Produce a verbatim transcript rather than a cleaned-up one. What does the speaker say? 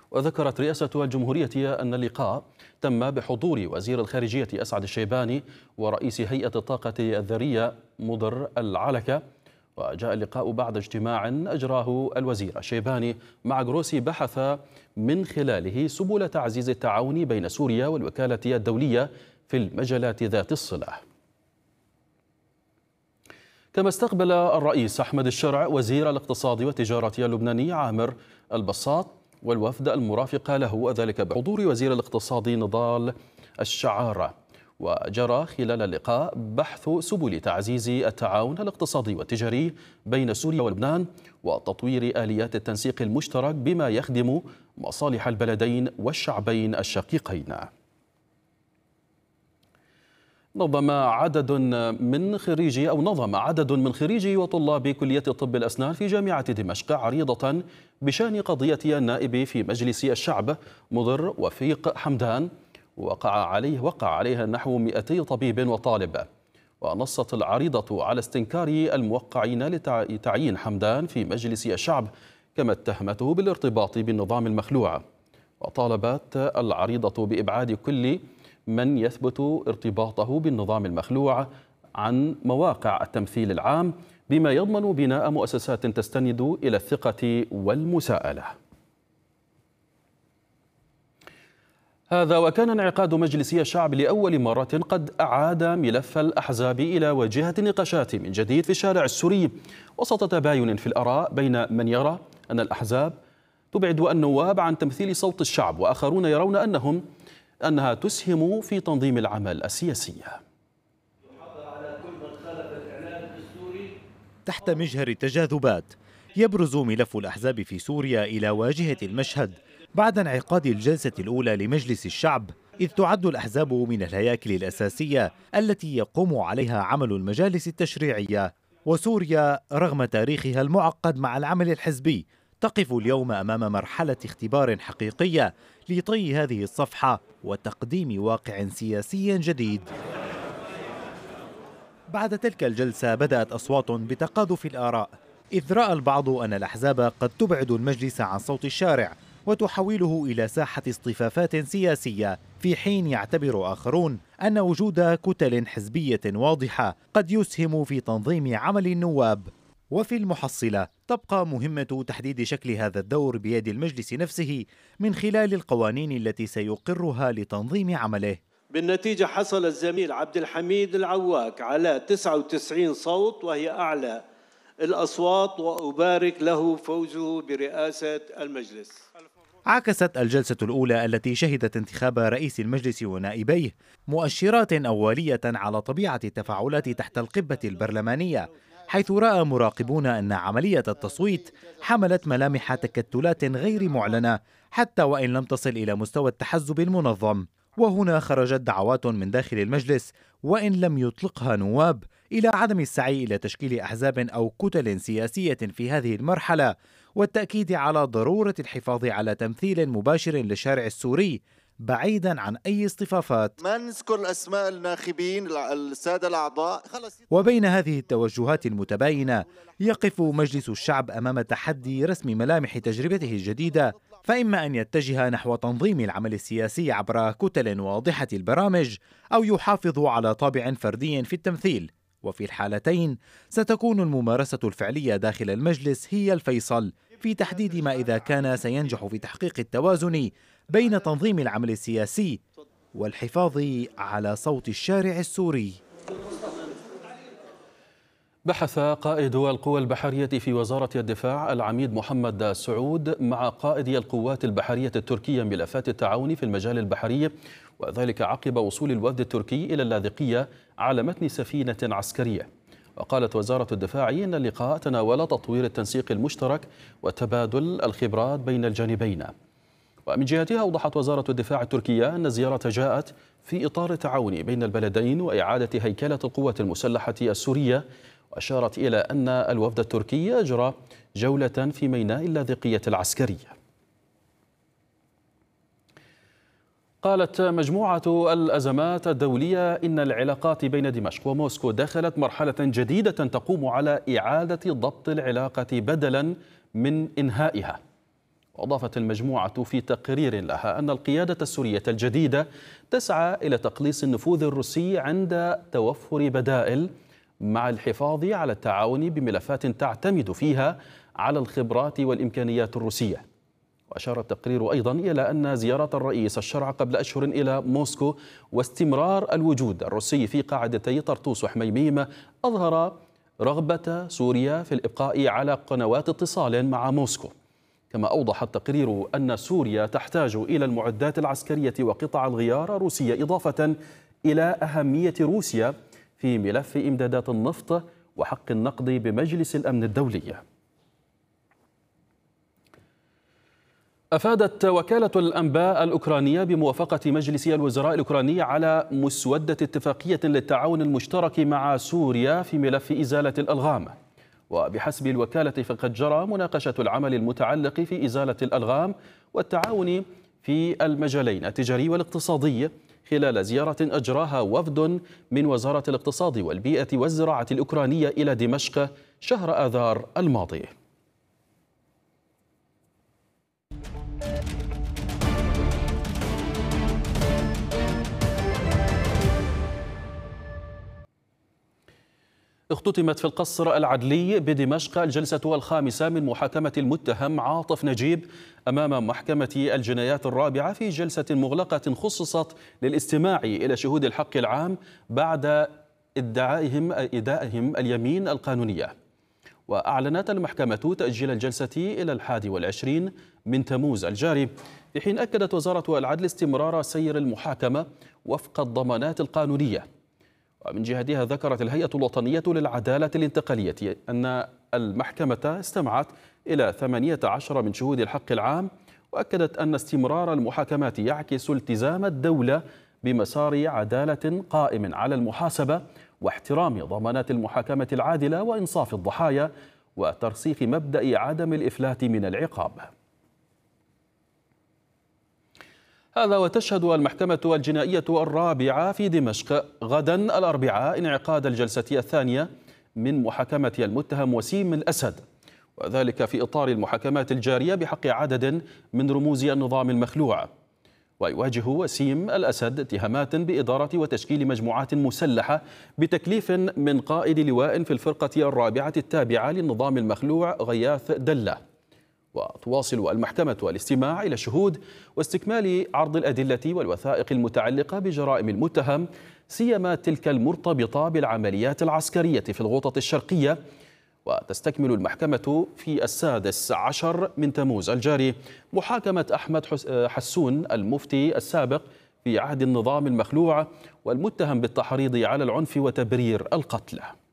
وذكرت رئاسة الجمهورية أن اللقاء تم بحضور وزير الخارجية أسعد الشيباني ورئيس هيئة الطاقة الذرية مضر العلكة. وجاء اللقاء بعد اجتماع أجراه الوزير الشيباني مع جروسي بحث من خلاله سبل تعزيز التعاون بين سوريا والوكالة الدولية في المجالات ذات الصلة. كما استقبل الرئيس أحمد الشرع وزير الاقتصاد والتجارة اللبناني عامر البساط والوفد المرافق له، وذلك بحضور وزير الاقتصاد نضال الشعارة. وجرى خلال اللقاء بحث سبل تعزيز التعاون الاقتصادي والتجاري بين سوريا ولبنان وتطوير آليات التنسيق المشترك بما يخدم مصالح البلدين والشعبين الشقيقين. نظم عدد من خريجي أو نظم عدد من خريجي وطلاب كلية طب الأسنان في جامعة دمشق عريضة بشأن قضية النائب في مجلس الشعب مضر وفيق حمدان وقع عليه وقع عليها نحو مئتي طبيب وطالب. ونصت العريضة على استنكار الموقعين لتعيين حمدان في مجلس الشعب، كما اتهمته بالارتباط بالنظام المخلوع. وطالبت العريضة بإبعاد كل من يثبت ارتباطه بالنظام المخلوع عن مواقع التمثيل العام، بما يضمن بناء مؤسسات تستند إلى الثقة والمساءلة. هذا وكان انعقاد مجلس الشعب لأول مرة قد أعاد ملف الأحزاب إلى واجهة النقاشات من جديد في الشارع السوري، وسط تباين في الآراء بين من يرى أن الأحزاب تبعد النواب عن تمثيل صوت الشعب، وآخرون يرون أنهم أنها تسهم في تنظيم العمل السياسي. تحت مجهر التجاذبات يبرز ملف الأحزاب في سوريا إلى واجهة المشهد بعد انعقاد الجلسة الأولى لمجلس الشعب، إذ تعد الأحزاب من الهياكل الأساسية التي يقوم عليها عمل المجالس التشريعية. وسوريا رغم تاريخها المعقد مع العمل الحزبي تقف اليوم أمام مرحلة اختبار حقيقية لطي هذه الصفحة وتقديم واقع سياسي جديد. بعد تلك الجلسة بدأت أصوات بتقاذف الآراء، إذ رأى البعض أن الأحزاب قد تبعد المجلس عن صوت الشارع وتحوله إلى ساحة اصطفافات سياسية، في حين يعتبر آخرون أن وجود كتل حزبية واضحة قد يسهم في تنظيم عمل النواب. وفي المحصلة تبقى مهمة تحديد شكل هذا الدور بيد المجلس نفسه من خلال القوانين التي سيقرها لتنظيم عمله. بالنتيجة حصل الزميل عبد الحميد العواك على تسعة وتسعين صوت، وهي أعلى الأصوات، وأبارك له فوزه برئاسة المجلس. عكست الجلسة الأولى التي شهدت انتخاب رئيس المجلس ونائبيه مؤشرات أولية على طبيعة التفاعلات تحت القبة البرلمانية، حيث رأى مراقبون أن عملية التصويت حملت ملامح تكتلات غير معلنة حتى وإن لم تصل إلى مستوى التحزب المنظم. وهنا خرجت دعوات من داخل المجلس وإن لم يطلقها نواب إلى عدم السعي إلى تشكيل أحزاب أو كتل سياسية في هذه المرحلة، والتأكيد على ضرورة الحفاظ على تمثيل مباشر للشارع السوري بعيدا عن أي اصطفافات. ما نذكر أسماء الناخبين السادة الأعضاء. وبين هذه التوجهات المتباينة يقف مجلس الشعب أمام تحدي رسم ملامح تجربته الجديدة، فإما أن يتجه نحو تنظيم العمل السياسي عبر كتل واضحة البرامج، أو يحافظ على طابع فردي في التمثيل. وفي الحالتين ستكون الممارسة الفعلية داخل المجلس هي الفيصل في تحديد ما إذا كان سينجح في تحقيق التوازن بين تنظيم العمل السياسي والحفاظ على صوت الشارع السوري. بحث قائد القوى البحرية في وزارة الدفاع العميد محمد سعود مع قائدي القوات البحرية التركية ملفات التعاون في المجال البحري، وذلك عقب وصول الوفد التركي إلى اللاذقية على متن سفينة عسكرية. وقالت وزارة الدفاع إن اللقاء تناول تطوير التنسيق المشترك وتبادل الخبرات بين الجانبين. ومن جهتها أوضحت وزارة الدفاع التركية أن الزيارة جاءت في إطار التعاون بين البلدين وإعادة هيكلة القوات المسلحة السورية، وأشارت إلى أن الوفد التركي أجرى جولة في ميناء اللاذقية العسكرية. قالت مجموعة الأزمات الدولية إن العلاقات بين دمشق وموسكو دخلت مرحلة جديدة تقوم على إعادة ضبط العلاقة بدلا من إنهائها. وأضافت المجموعة في تقرير لها أن القيادة السورية الجديدة تسعى إلى تقليص النفوذ الروسي عند توفر بدائل، مع الحفاظ على التعاون بملفات تعتمد فيها على الخبرات والإمكانيات الروسية. وأشار التقرير أيضا إلى أن زيارة الرئيس الشرع قبل أشهر إلى موسكو واستمرار الوجود الروسي في قاعدتي طرطوس وحميميم أظهر رغبة سوريا في الإبقاء على قنوات اتصال مع موسكو. كما أوضح التقرير أن سوريا تحتاج إلى المعدات العسكرية وقطع الغيار الروسية، إضافة إلى أهمية روسيا في ملف إمدادات النفط وحق النقد بمجلس الأمن الدولي. أفادت وكالة الأنباء الأوكرانية بموافقة مجلس الوزراء الأوكراني على مسودة اتفاقية للتعاون المشترك مع سوريا في ملف إزالة الألغام. وبحسب الوكالة فقد جرى مناقشة العمل المتعلق في إزالة الألغام والتعاون في المجالين التجاري والاقتصادي خلال زيارة أجراها وفد من وزارة الاقتصاد والبيئة والزراعة الأوكرانية إلى دمشق شهر آذار الماضي. اختتمت في القصر العدلي بدمشق الجلسة الخامسة من محاكمة المتهم عاطف نجيب أمام محكمة الجنايات الرابعة في جلسة مغلقة خصصت للاستماع إلى شهود الحق العام بعد ادعائهم إدائهم اليمين القانونية. وأعلنت المحكمة تأجيل الجلسة إلى الحادي والعشرين من تموز الجاري، في حين أكدت وزارة العدل استمرار سير المحاكمة وفق الضمانات القانونية. ومن جهتها ذكرت الهيئة الوطنية للعدالة الانتقالية أن المحكمة استمعت إلى ثمانية عشر من شهود الحق العام، وأكدت أن استمرار المحاكمات يعكس التزام الدولة بمسار عدالة قائم على المحاسبة واحترام ضمانات المحاكمة العادلة وإنصاف الضحايا وترسيخ مبدأ عدم الإفلات من العقاب. هذا وتشهد المحكمة الجنائية الرابعة في دمشق غدا الأربعاء انعقاد الجلسة الثانية من محاكمة المتهم وسيم الأسد، وذلك في إطار المحاكمات الجارية بحق عدد من رموز النظام المخلوع. ويواجه وسيم الأسد اتهامات بإدارة وتشكيل مجموعات مسلحة بتكليف من قائد لواء في الفرقة الرابعة التابعة للنظام المخلوع غياث دلة. وتواصل المحكمة الاستماع إلى الشهود واستكمال عرض الأدلة والوثائق المتعلقة بجرائم المتهم، سيما تلك المرتبطة بالعمليات العسكرية في الغوطة الشرقية. وتستكمل المحكمة في السادس عشر من تموز الجاري محاكمة أحمد حسون المفتي السابق في عهد النظام المخلوع والمتهم بالتحريض على العنف وتبرير القتل.